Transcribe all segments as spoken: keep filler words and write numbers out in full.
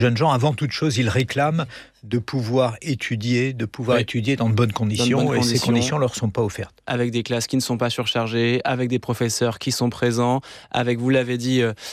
jeunes gens, avant toute chose, ils réclament de pouvoir étudier, de pouvoir oui. étudier dans de bonnes conditions, de bonnes et conditions, ces conditions ne leur sont pas offertes. Avec des classes qui ne sont pas surchargées, avec des professeurs qui sont présents, avec, vous l'avez dit, euh,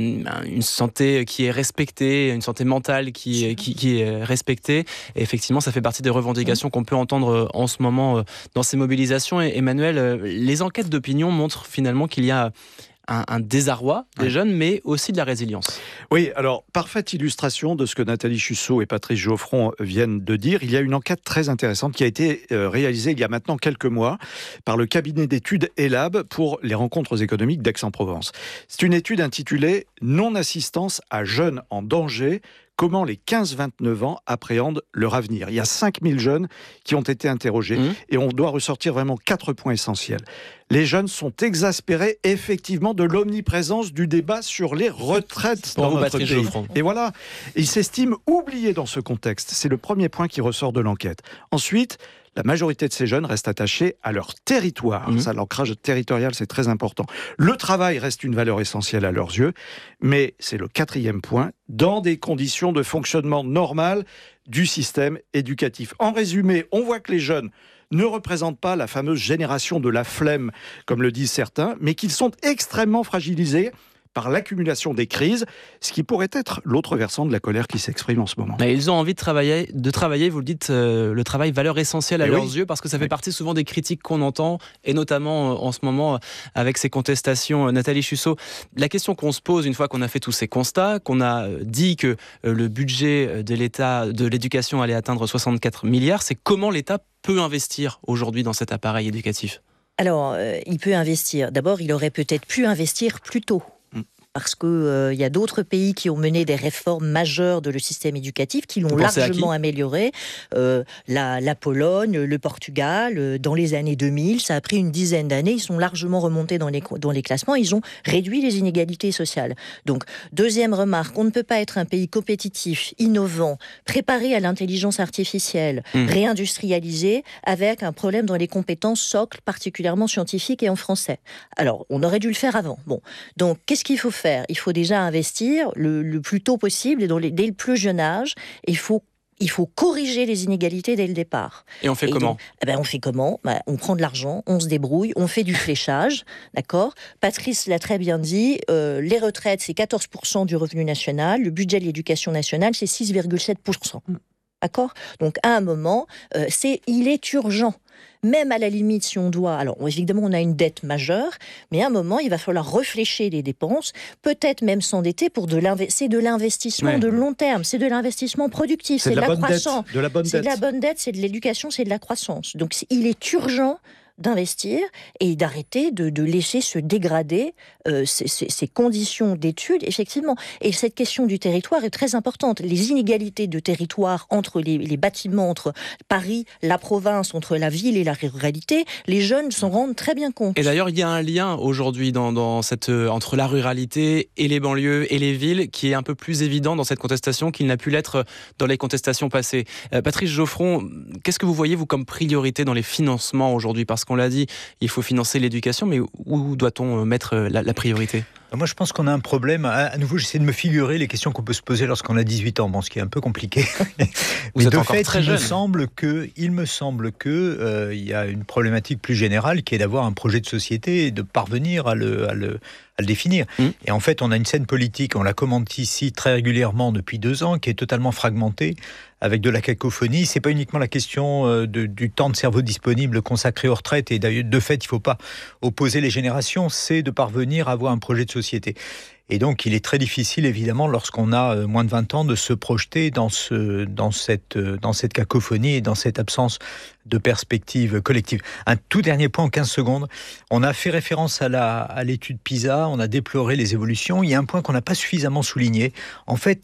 une santé qui est respectée, une santé mentale qui, qui, qui est respectée. Et effectivement, ça fait partie des revendications qu'on peut entendre en ce moment dans ces mobilisations. Et Emmanuel, les enquêtes d'opinion montrent finalement qu'il y a Un, un désarroi des ouais. jeunes, mais aussi de la résilience. Oui, alors, parfaite illustration de ce que Nathalie Chusseau et Patrice Geoffron viennent de dire. Il y a une enquête très intéressante qui a été euh, réalisée il y a maintenant quelques mois par le cabinet d'études ELAB pour les rencontres économiques d'Aix-en-Provence. C'est une étude intitulée « Non-assistance à jeunes en danger ». Comment les quinze vingt-neuf ans appréhendent leur avenir. Il y a cinq mille jeunes qui ont été interrogés mmh. et on doit ressortir vraiment quatre points essentiels. Les jeunes sont exaspérés effectivement de l'omniprésence du débat sur les retraites Pour dans vous, notre Patrice pays. Geoffron. Et voilà, ils s'estiment oubliés dans ce contexte. C'est le premier point qui ressort de l'enquête. Ensuite, la majorité de ces jeunes restent attachés à leur territoire. Mmh. Ça, l'ancrage territorial, c'est très important. Le travail reste une valeur essentielle à leurs yeux, mais c'est le quatrième point, dans des conditions de fonctionnement normal du système éducatif. En résumé, on voit que les jeunes ne représentent pas la fameuse génération de la flemme, comme le disent certains, mais qu'ils sont extrêmement fragilisés par l'accumulation des crises, ce qui pourrait être l'autre versant de la colère qui s'exprime en ce moment. Mais ils ont envie de travailler, de travailler, vous le dites, euh, le travail, valeur essentielle à et leurs oui. yeux, parce que ça fait oui. partie souvent des critiques qu'on entend, et notamment euh, en ce moment euh, avec ces contestations. Euh, Nathalie Chusseau, la question qu'on se pose une fois qu'on a fait tous ces constats, qu'on a euh, dit que euh, le budget de l'État, de l'éducation allait atteindre soixante-quatre milliards, c'est comment l'État peut investir aujourd'hui dans cet appareil éducatif ? Alors, euh, il peut investir. D'abord, il aurait peut-être pu investir plus tôt. Parce qu'il euh, y a d'autres pays qui ont mené des réformes majeures de le système éducatif, qui l'ont largement amélioré. Euh, la, la Pologne, le Portugal, euh, dans les années deux mille, ça a pris une dizaine d'années. Ils sont largement remontés dans les, dans les classements. Ils ont réduit les inégalités sociales. Donc, deuxième remarque, on ne peut pas être un pays compétitif, innovant, préparé à l'intelligence artificielle, mmh. réindustrialisé, avec un problème dans les compétences socles, particulièrement scientifiques et en français. Alors, on aurait dû le faire avant. Bon, donc, qu'est-ce qu'il faut faire ? Il faut déjà investir le, le plus tôt possible et dans les, dès le plus jeune âge. Il faut, il faut corriger les inégalités dès le départ. Et on fait et comment donc, eh ben On fait comment ben, On prend de l'argent, on se débrouille, on fait du fléchage. D'accord ? Patrice l'a très bien dit, euh, les retraites, c'est quatorze pour cent du revenu national. Le budget de l'éducation nationale, c'est six virgule sept pour cent. D'accord ? Donc, à un moment, euh, c'est, il est urgent. Même à la limite, si on doit... Alors, évidemment, on a une dette majeure, mais à un moment, il va falloir réfléchir les dépenses, peut-être même s'endetter pour de l'investissement. C'est de l'investissement ouais. de long terme, c'est de l'investissement productif, c'est, c'est de, de la, la croissance. De la bonne c'est dette. de la bonne dette, c'est de l'éducation, c'est de la croissance. Donc, il est urgent d'investir et d'arrêter de, de laisser se dégrader euh, ces, ces, ces conditions d'études, effectivement. Et cette question du territoire est très importante. Les inégalités de territoire entre les, les bâtiments, entre Paris, la province, entre la ville et la ruralité, les jeunes s'en rendent très bien compte. Et d'ailleurs, il y a un lien aujourd'hui dans, dans cette, euh, entre la ruralité et les banlieues et les villes qui est un peu plus évident dans cette contestation qu'il n'a pu l'être dans les contestations passées. Euh, Patrice Geoffron, qu'est-ce que vous voyez, vous, comme priorité dans les financements aujourd'hui ? Parce qu'on l'a dit, il faut financer l'éducation, mais où doit-on mettre la, la priorité ? Moi, je pense qu'on a un problème. À nouveau, j'essaie de me figurer les questions qu'on peut se poser lorsqu'on a dix-huit ans, bon, ce qui est un peu compliqué. Vous êtes de encore fait, très il jeune. Me semble que, il me semble que euh, il y a une problématique plus générale qui est d'avoir un projet de société et de parvenir à le, à le, à le définir. Mmh. Et en fait, on a une scène politique, on la commente ici très régulièrement depuis deux ans, qui est totalement fragmentée, avec de la cacophonie. C'est pas uniquement la question euh, de, du temps de cerveau disponible consacré aux retraites, et d'ailleurs, de fait, il ne faut pas opposer les générations, c'est de parvenir à avoir un projet de société. Et donc, il est très difficile, évidemment, lorsqu'on a moins de vingt ans, de se projeter dans, ce, dans, cette, dans cette cacophonie et dans cette absence de perspective collective. Un tout dernier point en quinze secondes. On a fait référence à, la, à l'étude PISA, on a déploré les évolutions. Il y a un point qu'on n'a pas suffisamment souligné. En fait,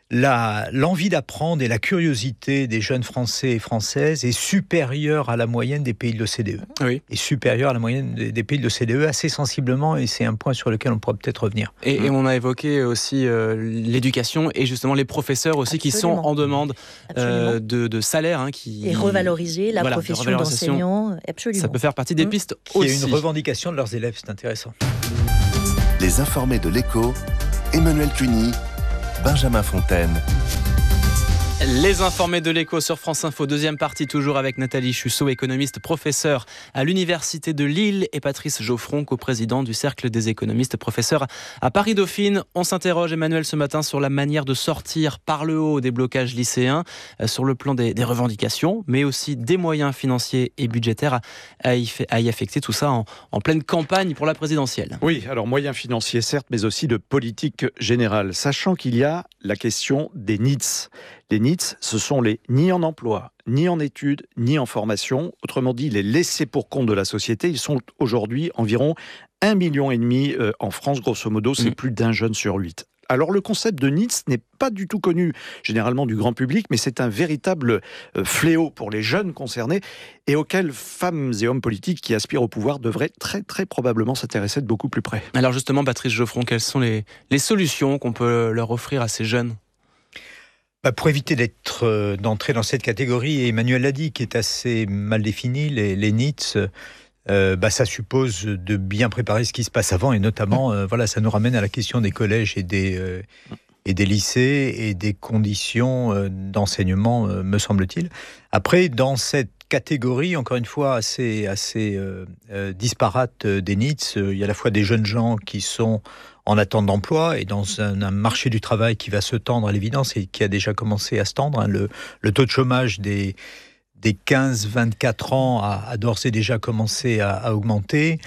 La, l'envie d'apprendre et la curiosité des jeunes Français et Françaises est supérieure à la moyenne des pays de l'O C D E. Oui. Est supérieure à la moyenne des, des pays de l'O C D E assez sensiblement, et c'est un point sur lequel on pourra peut-être revenir. Et, mmh. et on a évoqué aussi euh, l'éducation et justement les professeurs aussi Absolument. Qui sont en demande euh, de, de salaire. Hein, qui, et revaloriser la voilà, profession d'enseignant. Absolument. Ça peut faire partie des mmh. pistes qui aussi. Il y a une revendication de leurs élèves, c'est intéressant. Les informés de l'Écho, Emmanuel Cuny, Benjamin Fontaine. Les informés de l'Écho sur France Info, deuxième partie toujours avec Nathalie Chusseau, économiste, professeure à l'Université de Lille, et Patrice Geoffron, coprésident du Cercle des économistes, professeur à Paris-Dauphine. On s'interroge, Emmanuel, ce matin sur la manière de sortir par le haut des blocages lycéens, euh, sur le plan des, des revendications, mais aussi des moyens financiers et budgétaires à y, à y affecter, tout ça en, en pleine campagne pour la présidentielle. Oui, alors moyens financiers certes, mais aussi de politique générale, sachant qu'il y a la question des N I T S. Les N I T S, ce sont les ni en emploi, ni en études, ni en formation. Autrement dit, les laissés pour compte de la société. Ils sont aujourd'hui environ un million et demi en France, grosso modo. C'est mmh. plus d'un jeune sur huit. Alors le concept de N I T S n'est pas du tout connu généralement du grand public, mais c'est un véritable fléau pour les jeunes concernés et auquel femmes et hommes politiques qui aspirent au pouvoir devraient très très probablement s'intéresser de beaucoup plus près. Alors justement, Patrice Geoffron, quelles sont les, les solutions qu'on peut leur offrir à ces jeunes ? Bah pour éviter d'être, euh, d'entrer dans cette catégorie, et Emmanuel l'a dit, qui est assez mal définie, les, les N I T S, euh, bah ça suppose de bien préparer ce qui se passe avant, et notamment, euh, voilà, ça nous ramène à la question des collèges et des, euh, et des lycées et des conditions euh, d'enseignement, euh, me semble-t-il. Après, dans cette catégorie, encore une fois, assez, assez euh, euh, disparate euh, des N I T S, euh, il y a à la fois des jeunes gens qui sont en attente d'emploi et dans un, un marché du travail qui va se tendre à l'évidence et qui a déjà commencé à se tendre. Hein. Le, le taux de chômage des, des quinze vingt-quatre ans a, a d'ores et déjà commencé à, à augmenter.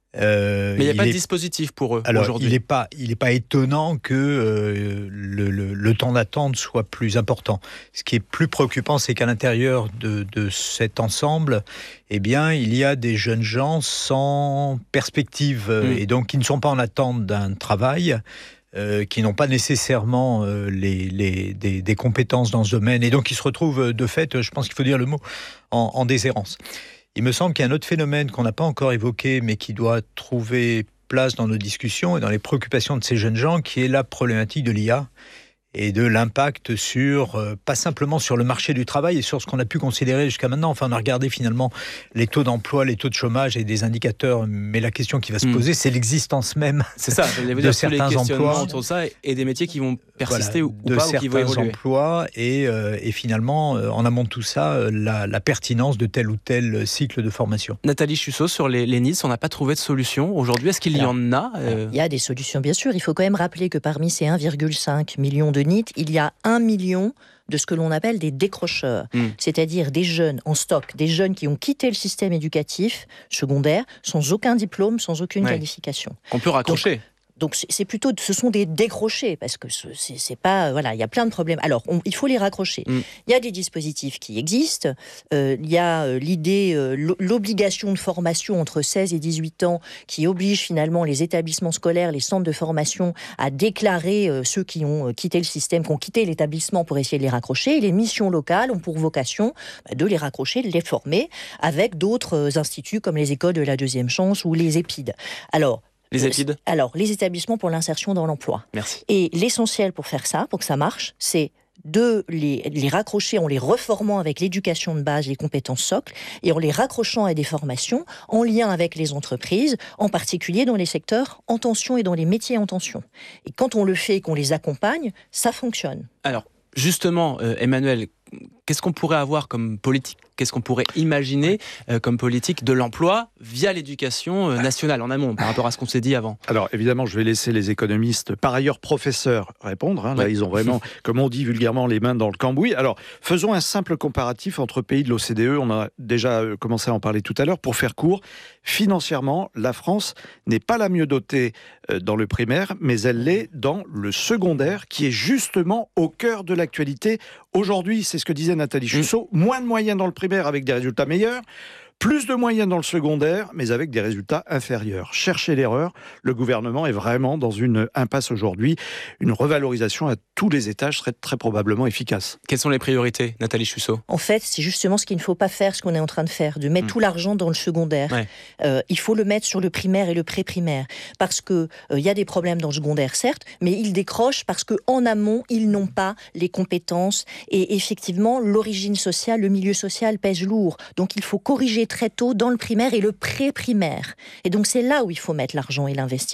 Euh, Mais il n'y a pas est... de dispositif pour eux Alors, aujourd'hui. Il n'est pas, il est pas étonnant que euh, le, le, le temps d'attente soit plus important. Ce qui est plus préoccupant, c'est qu'à l'intérieur de, de cet ensemble, eh bien, il y a des jeunes gens sans perspective mmh. et donc qui ne sont pas en attente d'un travail. Euh, qui n'ont pas nécessairement euh, les, les, des, des compétences dans ce domaine et donc qui se retrouvent de fait, je pense qu'il faut dire le mot, en, en déshérence. Il me semble qu'il y a un autre phénomène qu'on n'a pas encore évoqué, mais qui doit trouver place dans nos discussions et dans les préoccupations de ces jeunes gens, qui est la problématique de l'I A et de l'impact sur, euh, pas simplement sur le marché du travail et sur ce qu'on a pu considérer jusqu'à maintenant. Enfin, on a regardé finalement les taux d'emploi, les taux de chômage et des indicateurs, mais la question qui va se poser, mmh. c'est l'existence même c'est ça, de dire, certains les emplois autour de ça et des métiers qui vont persister voilà, ou pas, ou qui vont évoluer. De certains emplois et, euh, et finalement, euh, en amont de tout ça, euh, la, la pertinence de tel ou tel cycle de formation. Nathalie Chusseau, sur les, les N I T S, on n'a pas trouvé de solution aujourd'hui. Est-ce qu'il y Alors, en a euh... Il y a des solutions, bien sûr. Il faut quand même rappeler que parmi ces un virgule cinq million de N I T, il y a un million de ce que l'on appelle des décrocheurs, mmh. c'est-à-dire des jeunes en stock, des jeunes qui ont quitté le système éducatif secondaire sans aucun diplôme, sans aucune ouais. qualification. On peut raccrocher. Donc, Donc c'est plutôt, ce sont des décrochés parce que c'est, c'est pas, voilà, il y a plein de problèmes. Alors on, il faut les raccrocher. Mm. Il y a des dispositifs qui existent. Euh, il y a euh, l'idée, euh, l'obligation de formation entre seize et dix-huit ans qui oblige finalement les établissements scolaires, les centres de formation à déclarer euh, ceux qui ont euh, quitté le système, qui ont quitté l'établissement pour essayer de les raccrocher. Et les missions locales ont pour vocation bah, de les raccrocher, de les former avec d'autres euh, instituts comme les écoles de la deuxième chance ou les EPID. Alors Les EPID ? Alors, les établissements pour l'insertion dans l'emploi. Merci. Et l'essentiel pour faire ça, pour que ça marche, c'est de les, les raccrocher en les reformant avec l'éducation de base, les compétences socles, et en les raccrochant à des formations en lien avec les entreprises, en particulier dans les secteurs en tension et dans les métiers en tension. Et quand on le fait et qu'on les accompagne, ça fonctionne. Alors, justement, euh, Emmanuel, qu'est-ce qu'on pourrait avoir comme politique ? Qu'est-ce qu'on pourrait imaginer euh, comme politique de l'emploi via l'éducation euh, nationale en amont par rapport à ce qu'on s'est dit avant ? Alors évidemment, je vais laisser les économistes, par ailleurs professeurs, répondre. Hein. Là, ouais. Ils ont vraiment, comme on dit vulgairement, les mains dans le cambouis. Alors, faisons un simple comparatif entre pays de l'O C D E. On a déjà commencé à en parler tout à l'heure. Pour faire court, financièrement, la France n'est pas la mieux dotée dans le primaire, mais elle l'est dans le secondaire, qui est justement au cœur de l'actualité. Aujourd'hui, c'est ce que disait Nathalie Chusseau, mmh. moins de moyens dans le primaire avec des résultats meilleurs, plus de moyens dans le secondaire, mais avec des résultats inférieurs. Cherchez l'erreur, le gouvernement est vraiment dans une impasse aujourd'hui. Une revalorisation à tous les étages serait très probablement efficace. Quelles sont les priorités, Nathalie Chusseau ? En fait, c'est justement ce qu'il ne faut pas faire, ce qu'on est en train de faire, de mettre mmh. tout l'argent dans le secondaire. Ouais. Euh, il faut le mettre sur le primaire et le pré-primaire, parce qu'il euh, y a des problèmes dans le secondaire, certes, mais ils décrochent parce qu'en amont, ils n'ont pas les compétences. Et effectivement, l'origine sociale, le milieu social pèse lourd. Donc il faut corriger très tôt dans le primaire et le pré-primaire. Et donc c'est là où il faut mettre l'argent et l'investissement.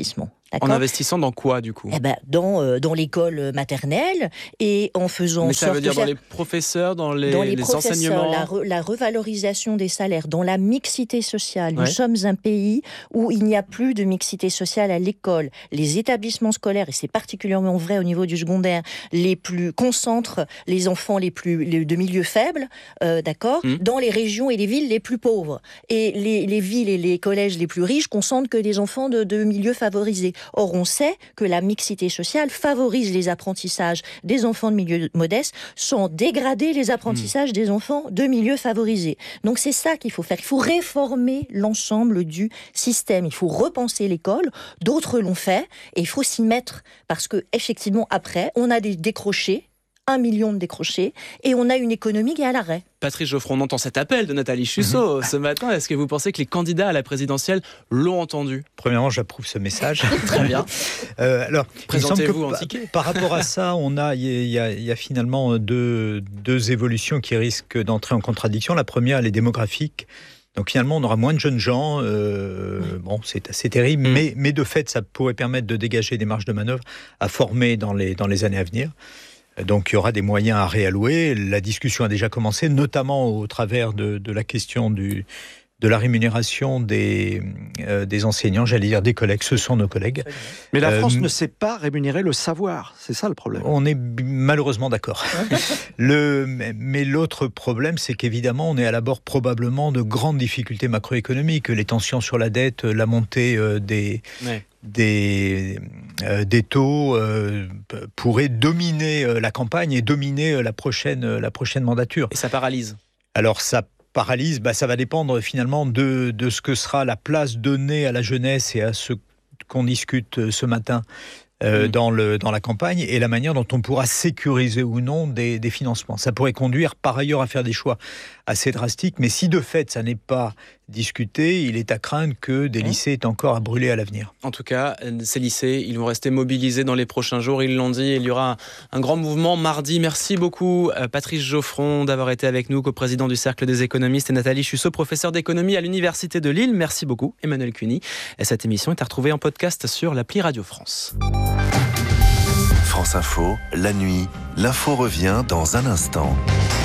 En investissant dans quoi, du coup ? Eh ben, dans, euh, dans l'école maternelle et en faisant... Mais ça veut dire dans les professeurs, dans les, dans les, les professeurs, enseignements la, re, la revalorisation des salaires, dans la mixité sociale. Nous ouais. sommes un pays où il n'y a plus de mixité sociale à l'école. Les établissements scolaires, et c'est particulièrement vrai au niveau du secondaire, les plus concentrent les enfants les plus, les, de milieux faibles, euh, d'accord, mmh. dans les régions et les villes les plus pauvres. Et les, les villes et les collèges les plus riches concentrent que les enfants de, de milieux favorisés. Or, on sait que la mixité sociale favorise les apprentissages des enfants de milieux modestes sans dégrader les apprentissages mmh. des enfants de milieux favorisés. Donc, c'est ça qu'il faut faire. Il faut réformer l'ensemble du système. Il faut repenser l'école. D'autres l'ont fait et il faut s'y mettre parce que, effectivement, après, on a des décrochés, un million de décrochés, et on a une économie qui est à l'arrêt. Patrice Geoffron, on entend cet appel de Nathalie Chusseau ce matin. Est-ce que vous pensez que les candidats à la présidentielle l'ont entendu ? Premièrement, j'approuve ce message. Très bien. Euh, alors, présentez-vous en ticket. Par rapport à ça, on a, il y a, il y a finalement deux, deux évolutions qui risquent d'entrer en contradiction. La première, elle est démographique. Donc finalement, on aura moins de jeunes gens. Euh, mmh. Bon, c'est assez terrible, mmh. mais, mais de fait, ça pourrait permettre de dégager des marges de manœuvre à former dans les, dans les années à venir. Donc il y aura des moyens à réallouer. La discussion a déjà commencé, notamment au travers de, de la question du, de la rémunération des, euh, des enseignants, j'allais dire des collègues, ce sont nos collègues. Mais la France euh, ne sait pas rémunérer le savoir, c'est ça le problème. On est malheureusement d'accord. le, mais l'autre problème, c'est qu'évidemment, on est à l'abord probablement de grandes difficultés macroéconomiques, les tensions sur la dette, la montée euh, des... Ouais. Des, euh, des taux euh, pourraient dominer euh, la campagne et dominer euh, la, prochaine, euh, la prochaine mandature. Et ça paralyse. Alors ça paralyse, bah, ça va dépendre finalement de, de ce que sera la place donnée à la jeunesse et à ce qu'on discute ce matin euh, mmh. dans, le, dans la campagne et la manière dont on pourra sécuriser ou non des, des financements. Ça pourrait conduire par ailleurs à faire des choix assez drastiques, mais si de fait ça n'est pas discuté, il est à craindre que des lycées aient encore à brûler à l'avenir. En tout cas, ces lycées, ils vont rester mobilisés dans les prochains jours, ils l'ont dit, il y aura un, un grand mouvement mardi. Merci beaucoup Patrice Geoffron d'avoir été avec nous, coprésident du Cercle des économistes, et Nathalie Chusseau, professeure d'économie à l'Université de Lille. Merci beaucoup Emmanuel Cuny. Et cette émission est à retrouver en podcast sur l'appli Radio France. France Info, la nuit, l'info revient dans un instant.